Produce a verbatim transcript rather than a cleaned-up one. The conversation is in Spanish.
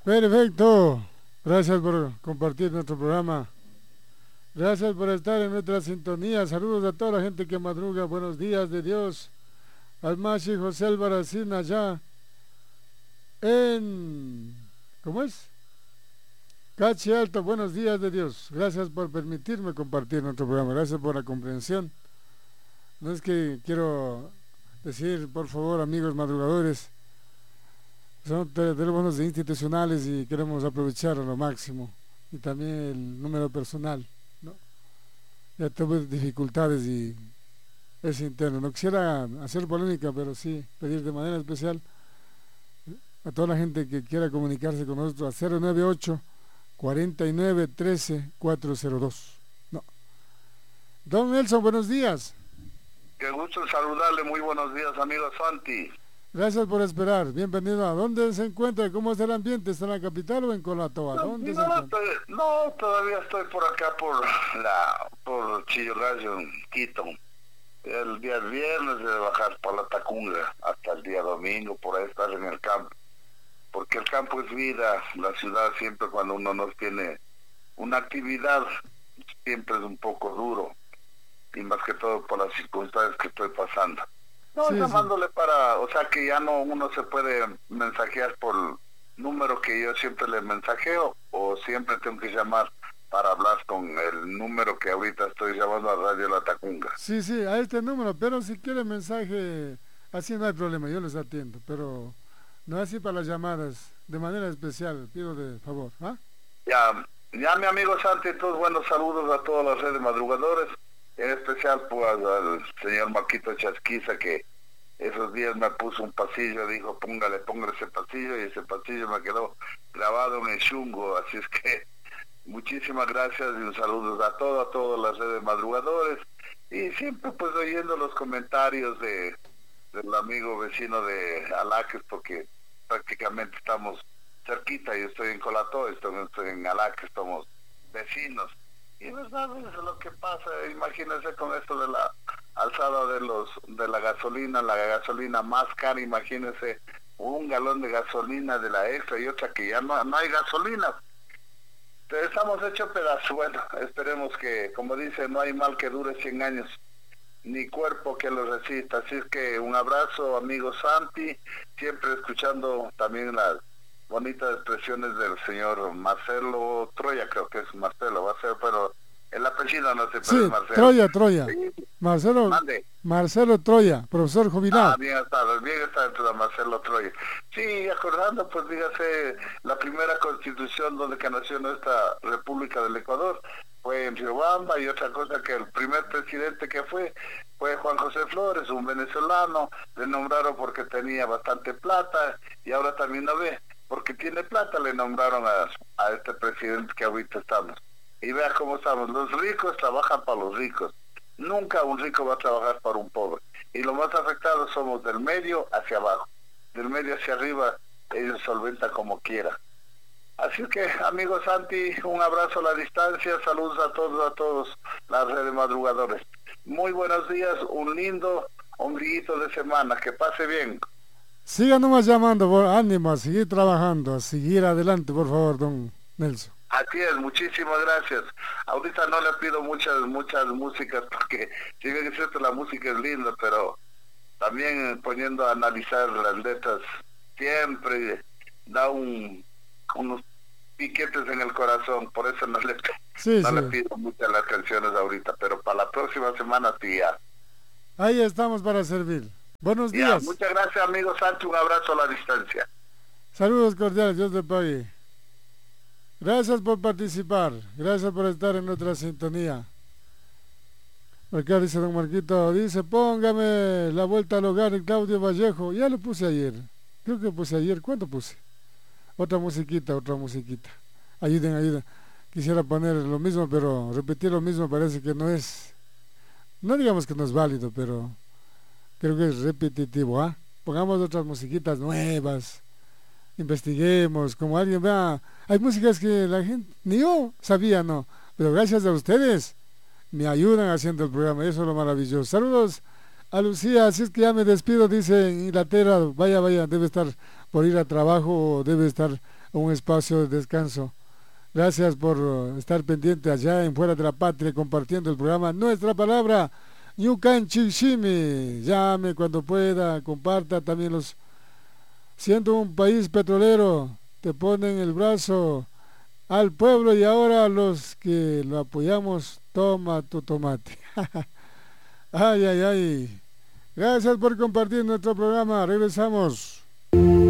Perfecto. Gracias por compartir nuestro programa. Gracias por estar en nuestra sintonía. Saludos a toda la gente que madruga. Buenos días de Dios. Al Machi José Albaracín allá en... ¿Cómo es? Cachi Alto. Buenos días de Dios. Gracias por permitirme compartir nuestro programa. Gracias por la comprensión. No es que quiero decir, por favor, amigos madrugadores, son teléfonos institucionales y queremos aprovechar a lo máximo. Y también el número personal, ¿no? Ya tuve dificultades y es interno. No quisiera hacer polémica, pero sí pedir de manera especial a toda la gente que quiera comunicarse con nosotros a cero nueve ocho, cuarenta y nueve, trece, cuatrocientos dos. No. Don Nelson, buenos días. Qué gusto saludarle, muy buenos días, amigo Santi. Gracias por esperar, bienvenido. ¿A dónde se encuentra? ¿Cómo está el ambiente? ¿Está en la capital o en Colatoa? ¿Dónde no, se no, encuentra? estoy, no, todavía estoy por acá, por la por Chillogallo, en Quito. El día viernes de bajar para la Tacunga hasta el día domingo, por ahí estar en el campo. Porque el campo es vida, la ciudad siempre cuando uno no tiene una actividad, siempre es un poco duro. Y más que todo por las circunstancias que estoy pasando. No, Sí, llamándole sí. para, o sea que ya no uno se puede mensajear por el número que yo siempre le mensajeo, o siempre tengo que llamar para hablar con el número que ahorita estoy llamando a Radio La Tacunga. Sí, sí, a este número, pero si quiere mensaje, así no hay problema, yo les atiendo, pero no así para las llamadas, de manera especial, pido de favor, ¿ah? Ya, ya mi amigo Santi, todos buenos saludos a todas las redes madrugadores. En especial pues al señor Marquito Chasquiza, que esos días me puso un pasillo, dijo póngale, póngale ese pasillo, y ese pasillo me quedó grabado en el chungo, así es que muchísimas gracias y un saludo a todos, a todas las redes madrugadores, y siempre pues oyendo los comentarios de del amigo vecino de Alaques, porque prácticamente estamos cerquita, yo estoy en Colató, estoy, estoy en Alaques, somos vecinos. Y verdad, eso es lo que pasa. Imagínense con esto de la alzada de los de la gasolina, la gasolina más cara, imagínense un galón de gasolina de la extra y otra que ya no, no hay gasolina. Entonces, estamos hechos pedazos. Bueno, esperemos que, como dice, no hay mal que dure cien años, ni cuerpo que lo resista. Así es que un abrazo, amigo Santi, siempre escuchando también las bonitas expresiones del señor Marcelo Troya, creo que es Marcelo, va a ser, pero el apellido no sé, pero Sí, es Marcelo. Troya, Troya. Sí. Marcelo, Mande. Marcelo Troya, profesor jubilado. Ah, bien está, bien está entonces Marcelo Troya. Sí, acordando, pues dígase, la primera constitución donde que nació nuestra República del Ecuador fue en Riobamba, y otra cosa que el primer presidente que fue fue Juan José Flores, un venezolano, le nombraron porque tenía bastante plata, y ahora también lo ve. Porque tiene plata, le nombraron a, a este presidente que ahorita estamos. Y vea cómo estamos, los ricos trabajan para los ricos, nunca un rico va a trabajar para un pobre. Y los más afectados somos del medio hacia abajo, del medio hacia arriba, ellos solventan como quiera. Así que, amigo Santi, un abrazo a la distancia, saludos a todos, a todos las redes madrugadores. Muy buenos días, un lindo ombliguito de semana, que pase bien. Siga nomás llamando, por ánimo, a seguir trabajando, a seguir adelante, por favor, don Nelson. Así es, muchísimas gracias. Ahorita no le pido muchas, muchas músicas, porque si bien es cierto la música es linda, pero también poniendo a analizar las letras siempre da un unos piquetes en el corazón, por eso no le, sí, no sí. le pido muchas las canciones ahorita, pero para la próxima semana sí ya. Ahí estamos para servir. Buenos Ya, días. muchas gracias, amigo Sancho, un abrazo a la distancia. Saludos cordiales, Dios te pague. Gracias por participar, gracias por estar en nuestra sintonía. Acá dice don Marquito, dice, póngame la vuelta al hogar en Claudio Vallejo. Ya lo puse ayer, creo que puse ayer, ¿cuánto puse? Otra musiquita, otra musiquita. Ayuden, ayuden. Quisiera poner lo mismo, pero repetir lo mismo parece que no es, no digamos que no es válido, pero creo que es repetitivo, ¿ah? ¿eh? Pongamos otras musiquitas nuevas, investiguemos, como alguien vea, hay músicas que la gente, ni yo sabía, no, pero gracias a ustedes me ayudan haciendo el programa, eso es lo maravilloso. Saludos a Lucía, así es que ya me despido, dice en Inglaterra, vaya, vaya, debe estar por ir a trabajo o debe estar un espacio de descanso. Gracias por estar pendiente allá en Fuera de la Patria, compartiendo el programa Nuestra Palabra, Ñucan Chichimi. Llame cuando pueda, comparta también los... Siendo un país petrolero, te ponen el brazo al pueblo y ahora los que lo apoyamos, toma tu tomate. Ay, ay, ay. Gracias por compartir nuestro programa. Regresamos.